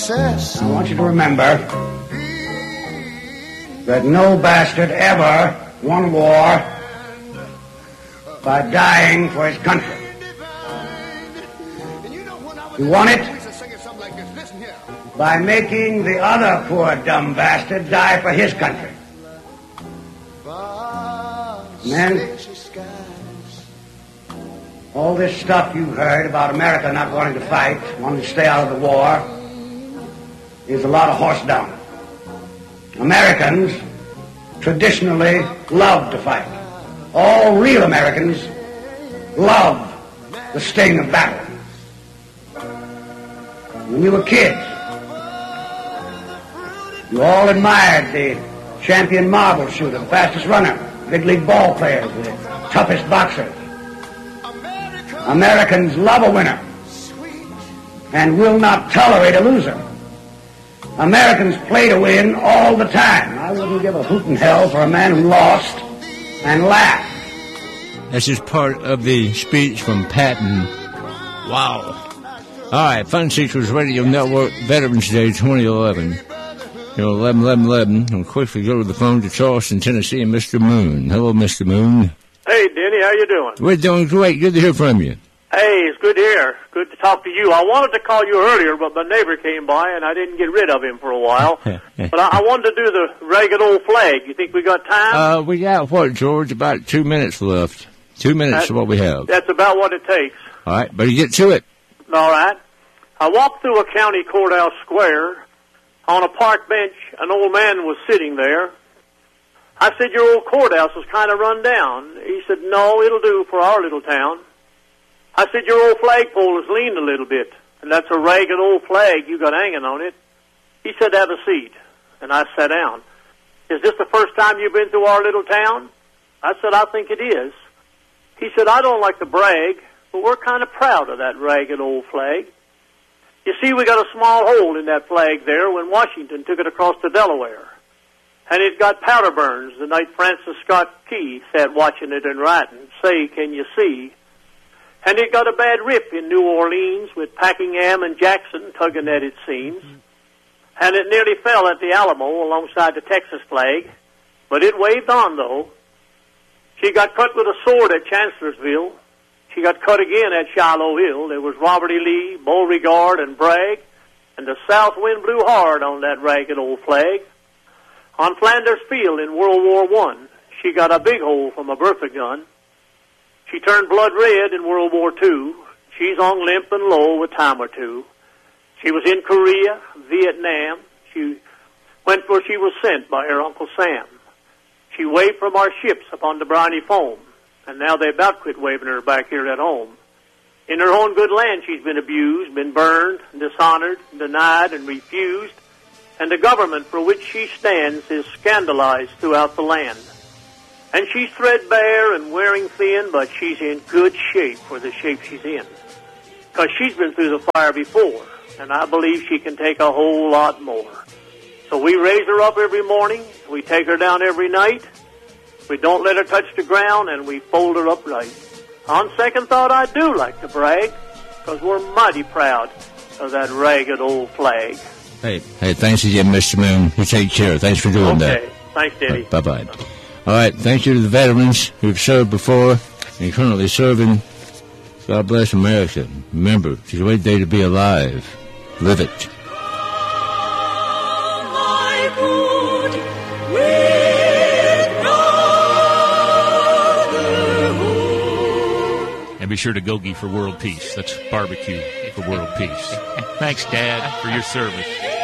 I want you to remember that no bastard ever won war by dying for his country. He won it by making the other poor dumb bastard die for his country. Men, all this stuff you've heard about America not wanting to fight, wanting to stay out of the war, is a lot of horse dung. Americans traditionally love to fight. All real Americans love the sting of battle. When you were kids, you all admired the champion marble shooter, the fastest runner, big league ball players, the toughest boxers. Americans love a winner and will not tolerate a loser. Americans play to win all the time. I wouldn't give a hoot in hell for a man who lost and laughed. This is part of the speech from Patton. Wow. All right, Fun Seekers Radio Network, Veterans Day 2011. 11:11. I'll quickly go to the phone to Charleston, Tennessee, and Mr. Moon. Hello, Mr. Moon. Hey, Denny, how you doing? We're doing great. Good to hear from you. Hey, it's good to hear. Good to talk to you. I wanted to call you earlier, but my neighbor came by, and I didn't get rid of him for a while. But I wanted to do the ragged old flag. You think we got time? We got, what, George? About 2 minutes left. 2 minutes is what we have. That's about what it takes. All right, better get to it. All right. I walked through a county courthouse square. On a park bench, an old man was sitting there. I said, your old courthouse is kind of run down. He said, no, it'll do for our little town. I said, your old flagpole has leaned a little bit, and that's a ragged old flag you got hanging on it. He said, have a seat. And I sat down. Is this the first time you've been through our little town? I said, I think it is. He said, I don't like to brag, but we're kind of proud of that ragged old flag. You see, we got a small hole in that flag there when Washington took it across to Delaware. And it got powder burns the night Francis Scott Key sat watching it and writing, say, can you see? And it got a bad rip in New Orleans with Packingham and Jackson tugging at its seams. And it nearly fell at the Alamo alongside the Texas flag. But it waved on, though. She got cut with a sword at Chancellorsville. She got cut again at Shiloh Hill. There was Robert E. Lee, Beauregard, and Bragg. And the south wind blew hard on that ragged old flag. On Flanders Field in World War I, she got a big hole from a Bertha gun. She turned blood red in World War II. She's on limp and low a time or two. She was in Korea, Vietnam. She went where she was sent by her Uncle Sam. She waved from our ships upon the briny foam, and now they about quit waving her back here at home. In her own good land she's been abused, been burned, dishonored, denied, and refused, and the government for which she stands is scandalized throughout the land. And she's threadbare and wearing thin, but she's in good shape for the shape she's in. Because she's been through the fire before, and I believe she can take a whole lot more. So we raise her up every morning, we take her down every night, we don't let her touch the ground, and we fold her up right. On second thought, I do like to brag, because we're mighty proud of that ragged old flag. Hey, thanks again, Mr. Moon. You take care. Thanks for doing that. Okay, thanks, Daddy. Bye-bye. All right, thank you to the veterans who've served before and currently serving. God bless America. Remember, it's a great day to be alive. Live it. And be sure to Gogi for world peace. That's barbecue for world peace. Thanks, Dad, for your service.